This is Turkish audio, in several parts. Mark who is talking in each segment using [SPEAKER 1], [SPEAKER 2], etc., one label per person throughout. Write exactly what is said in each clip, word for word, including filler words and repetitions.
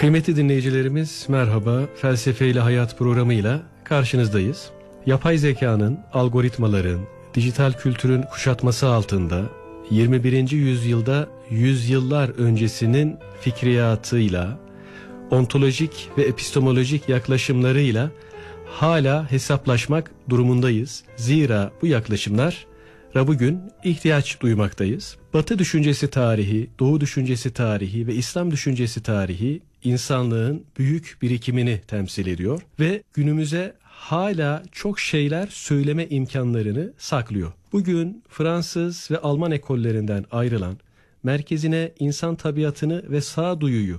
[SPEAKER 1] Kıymetli dinleyicilerimiz merhaba. Felsefe ile Hayat programıyla karşınızdayız. Yapay zekanın, algoritmaların, dijital kültürün kuşatması altında yirmi birinci yüzyılda yüzyıllar öncesinin fikriyatıyla, ontolojik ve epistemolojik yaklaşımlarıyla hala hesaplaşmak durumundayız. Zira bu yaklaşımlar bugün ihtiyaç duymaktayız. Batı düşüncesi tarihi, Doğu düşüncesi tarihi ve İslam düşüncesi tarihi insanlığın büyük birikimini temsil ediyor ve günümüze hala çok şeyler söyleme imkanlarını saklıyor. Bugün Fransız ve Alman ekollerinden ayrılan, merkezine insan tabiatını ve sağduyuyu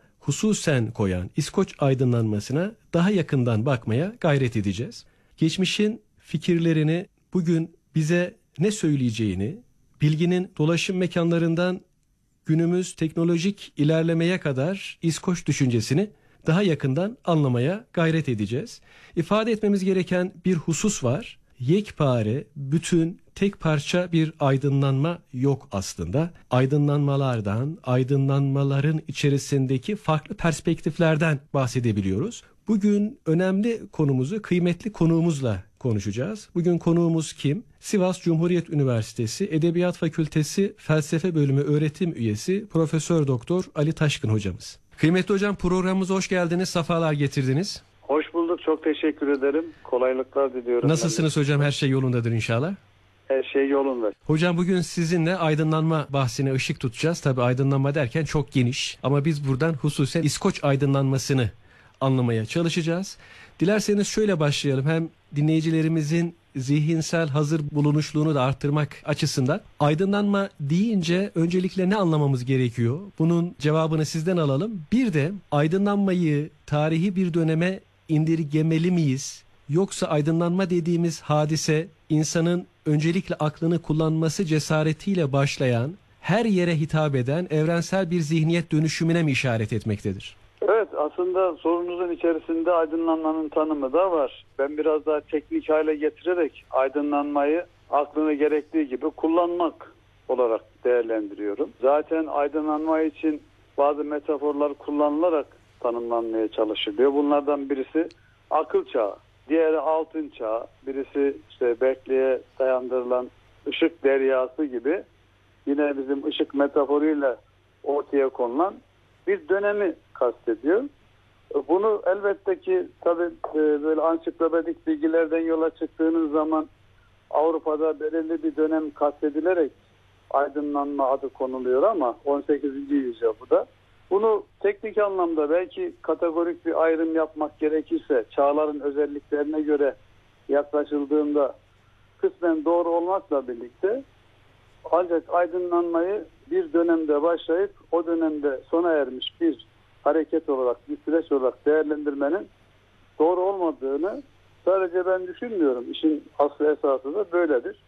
[SPEAKER 1] hususen koyan İskoç aydınlanmasına daha yakından bakmaya gayret edeceğiz. Geçmişin fikirlerini bugün bize ne söyleyeceğini, bilginin dolaşım mekanlarından günümüz teknolojik ilerlemeye kadar İskoç düşüncesini daha yakından anlamaya gayret edeceğiz. İfade etmemiz gereken bir husus var. Yekpare, bütün, tek parça bir aydınlanma yok aslında. Aydınlanmalardan, aydınlanmaların içerisindeki farklı perspektiflerden bahsedebiliyoruz. Bugün önemli konumuzu kıymetli konuğumuzla konuşacağız. Bugün konuğumuz kim? Sivas Cumhuriyet Üniversitesi Edebiyat Fakültesi Felsefe Bölümü öğretim üyesi Profesör Doktor Ali Taşkın hocamız. Kıymetli hocam, programımıza hoş geldiniz, sefalar getirdiniz.
[SPEAKER 2] Hoş bulduk, çok teşekkür ederim. Kolaylıklar diliyorum.
[SPEAKER 1] Nasılsınız hocam? Her şey yolundadır inşallah.
[SPEAKER 2] Her şey yolunda.
[SPEAKER 1] Hocam bugün sizinle aydınlanma bahsine ışık tutacağız. Tabii aydınlanma derken çok geniş ama biz buradan hususen İskoç aydınlanmasını anlamaya çalışacağız. Dilerseniz şöyle başlayalım. Hem dinleyicilerimizin zihinsel hazır bulunuşluğunu da arttırmak açısından aydınlanma deyince öncelikle ne anlamamız gerekiyor? Bunun cevabını sizden alalım. Bir de aydınlanmayı tarihi bir döneme indirgemeli miyiz? Yoksa aydınlanma dediğimiz hadise insanın öncelikle aklını kullanması cesaretiyle başlayan, her yere hitap eden evrensel bir zihniyet dönüşümüne mi işaret etmektedir?
[SPEAKER 2] Evet, aslında sorunuzun içerisinde aydınlanmanın tanımı da var. Ben biraz daha teknik hale getirerek aydınlanmayı aklını gerektiği gibi kullanmak olarak değerlendiriyorum. Zaten aydınlanma için bazı metaforlar kullanılarak tanımlanmaya çalışılıyor. Bunlardan birisi akıl çağı, diğeri altın çağı, birisi işte Berkeley'e dayandırılan ışık deryası gibi yine bizim ışık metaforuyla ortaya konulan bir dönemi kastediyor. Bunu elbette ki tabii böyle ansiklopedik bilgilerden yola çıktığınız zaman Avrupa'da belirli bir dönem kastedilerek aydınlanma adı konuluyor ama on sekizinci yüzyıl bu da. Bunu teknik anlamda belki kategorik bir ayrım yapmak gerekirse çağların özelliklerine göre yaklaşıldığında kısmen doğru olmakla birlikte ancak aydınlanmayı bir dönemde başlayıp o dönemde sona ermiş bir hareket olarak, bir süreç olarak değerlendirmenin doğru olmadığını sadece ben düşünmüyorum. İşin aslı esası da böyledir.